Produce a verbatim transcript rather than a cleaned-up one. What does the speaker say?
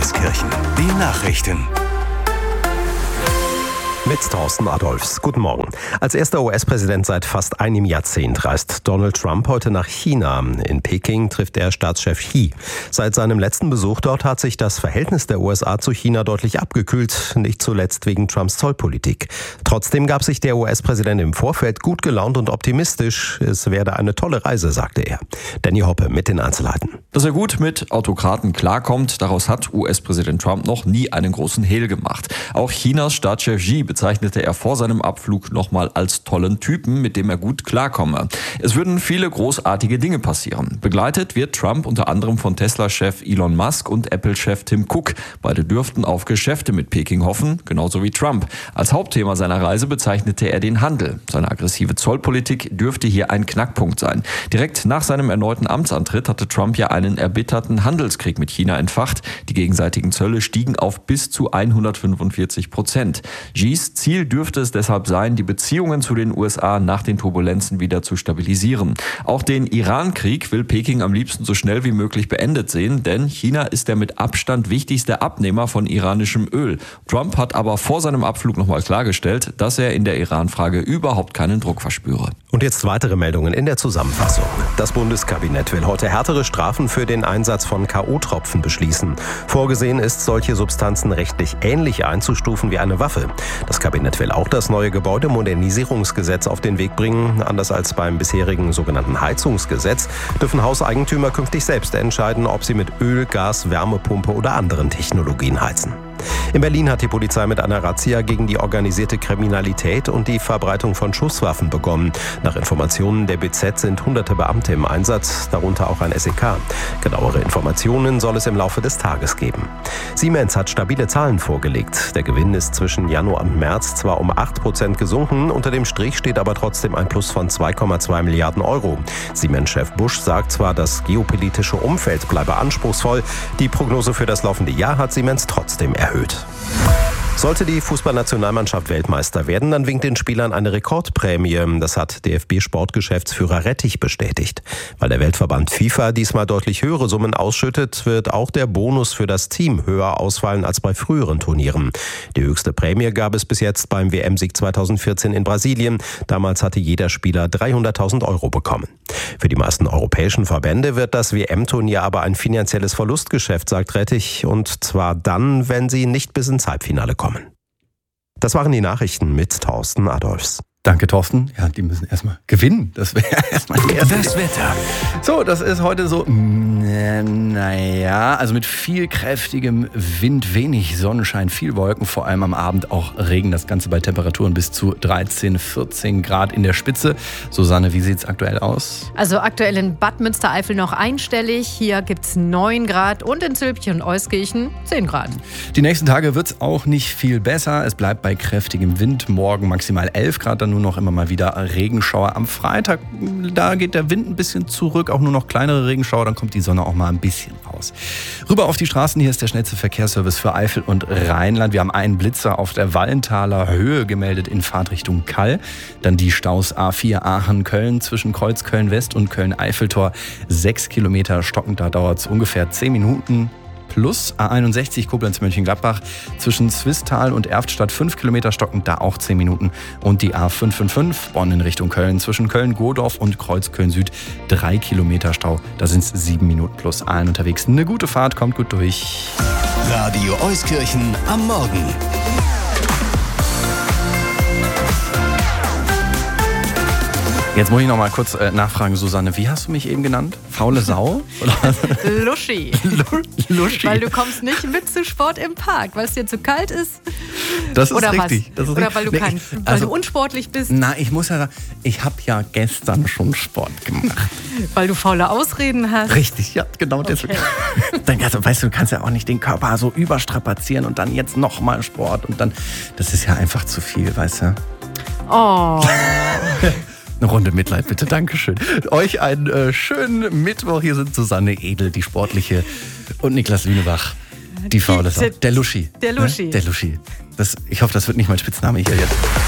Euskirchen. Die Nachrichten. Mit Thorsten Adolfs. Guten Morgen. Als erster U S-Präsident seit fast einem Jahrzehnt reist Donald Trump heute nach China. In Peking trifft er Staatschef Xi. Seit seinem letzten Besuch dort hat sich das Verhältnis der U S A zu China deutlich abgekühlt, nicht zuletzt wegen Trumps Zollpolitik. Trotzdem gab sich der U S-Präsident im Vorfeld gut gelaunt und optimistisch. Es werde eine tolle Reise, sagte er. Danny Hoppe mit den Einzelheiten. Dass er gut mit Autokraten klarkommt, daraus hat U S-Präsident Trump noch nie einen großen Hehl gemacht. Auch Chinas Staatschef Xi bezeichnete er vor seinem Abflug nochmal als tollen Typen, mit dem er gut klarkomme. Es würden viele großartige Dinge passieren. Begleitet wird Trump unter anderem von Tesla-Chef Elon Musk und Apple-Chef Tim Cook. Beide dürften auf Geschäfte mit Peking hoffen, genauso wie Trump. Als Hauptthema seiner Reise bezeichnete er den Handel. Seine aggressive Zollpolitik dürfte hier ein Knackpunkt sein. Direkt nach seinem erneuten Amtsantritt hatte Trump ja einen erbitterten Handelskrieg mit China entfacht. Die gegenseitigen Zölle stiegen auf bis zu hundertfünfundvierzig Prozent. Xis Ziel dürfte es deshalb sein, die Beziehungen zu den U S A nach den Turbulenzen wieder zu stabilisieren. Auch den Iran-Krieg will Peking am liebsten so schnell wie möglich beendet sehen, denn China ist der mit Abstand wichtigste Abnehmer von iranischem Öl. Trump hat aber vor seinem Abflug nochmal klargestellt, dass er in der Iran-Frage überhaupt keinen Druck verspüre. Und jetzt weitere Meldungen in der Zusammenfassung. Das Bundeskabinett will heute härtere Strafen für den Einsatz von K O-Tropfen beschließen. Vorgesehen ist, solche Substanzen rechtlich ähnlich einzustufen wie eine Waffe. Das Kabinett will auch das neue Gebäudemodernisierungsgesetz auf den Weg bringen. Anders als beim bisherigen sogenannten Heizungsgesetz dürfen Hauseigentümer künftig selbst entscheiden, ob sie mit Öl, Gas, Wärmepumpe oder anderen Technologien heizen. In Berlin hat die Polizei mit einer Razzia gegen die organisierte Kriminalität und die Verbreitung von Schusswaffen begonnen. Nach Informationen der B Z sind hunderte Beamte im Einsatz, darunter auch ein S E K. Genauere Informationen soll es im Laufe des Tages geben. Siemens hat stabile Zahlen vorgelegt. Der Gewinn ist zwischen Januar und März zwar um acht Prozent gesunken, unter dem Strich steht aber trotzdem ein Plus von zwei Komma zwei Milliarden Euro. Siemens-Chef Busch sagt zwar, das geopolitische Umfeld bleibe anspruchsvoll, die Prognose für das laufende Jahr hat Siemens trotzdem erhöht. Sollte die Fußballnationalmannschaft Weltmeister werden, dann winkt den Spielern eine Rekordprämie. Das hat D F B-Sportgeschäftsführer Rettich bestätigt. Weil der Weltverband FIFA diesmal deutlich höhere Summen ausschüttet, wird auch der Bonus für das Team höher ausfallen als bei früheren Turnieren. Die höchste Prämie gab es bis jetzt beim W M-Sieg zweitausendvierzehn in Brasilien. Damals hatte jeder Spieler dreihunderttausend Euro bekommen. Für die meisten europäischen Verbände wird das W M-Turnier aber ein finanzielles Verlustgeschäft, sagt Rettich. Und zwar dann, wenn sie nicht bis ins Halbfinale kommen. Das waren die Nachrichten mit Thorsten Adolfs. Danke, Thorsten. Ja, die müssen erstmal gewinnen. Das wäre erstmal das Wetter. So, das ist heute so, naja, also mit viel kräftigem Wind, wenig Sonnenschein, viel Wolken, vor allem am Abend auch Regen. Das Ganze bei Temperaturen bis zu dreizehn, vierzehn Grad in der Spitze. Susanne, wie sieht es aktuell aus? Also aktuell in Bad Münstereifel noch einstellig. Hier gibt es neun Grad und in Zülpich und Euskirchen zehn Grad. Die nächsten Tage wird es auch nicht viel besser. Es bleibt bei kräftigem Wind. Morgen maximal elf Grad, dann nur noch immer mal wieder Regenschauer. Am Freitag, da geht der Wind ein bisschen zurück, auch nur noch kleinere Regenschauer, dann kommt die Sonne auch mal ein bisschen raus. Rüber auf die Straßen, hier ist der schnellste Verkehrsservice für Eifel und Rheinland. Wir haben einen Blitzer auf der Wallenthaler Höhe gemeldet in Fahrtrichtung Kall. Dann die Staus A vier Aachen-Köln zwischen Kreuzköln-West und Köln-Eiffeltor. Sechs Kilometer stockend, da dauert es ungefähr zehn Minuten. Plus A einundsechzig Koblenz-Mönchengladbach zwischen Swisttal und Erftstadt fünf Kilometer stockend, da auch zehn Minuten. Und die A fünf fünf fünf Bonn in Richtung Köln zwischen Köln-Godorf und Kreuzköln-Süd drei Kilometer Stau. Da sind es sieben Minuten plus allen unterwegs. Eine gute Fahrt, kommt gut durch. Radio Euskirchen am Morgen. Jetzt muss ich noch mal kurz äh, nachfragen, Susanne, wie hast du mich eben genannt? Faule Sau? Luschi. Luschi. Weil du kommst nicht mit zu Sport im Park, weil es dir zu kalt ist. Das ist Oder richtig. Was? Das ist Oder richtig. weil, du, Nee, kein, ich, weil also, du unsportlich bist. Na, ich muss ja sagen, ich habe ja gestern schon Sport gemacht. Weil du faule Ausreden hast. Richtig, ja, genau deswegen. Okay. Dann, also, weißt du, du kannst ja auch nicht den Körper so überstrapazieren und dann jetzt nochmal Sport und dann, das ist ja einfach zu viel, weißt du. Oh. Eine Runde Mitleid, bitte. Dankeschön. Euch einen äh, schönen Mittwoch. Hier sind Susanne Edel, die Sportliche, und Niklas Lünebach, die faule Sau. Der Luschi. Der Luschi. Ne? Der Luschi. Das, ich hoffe, das wird nicht mein Spitzname hier jetzt.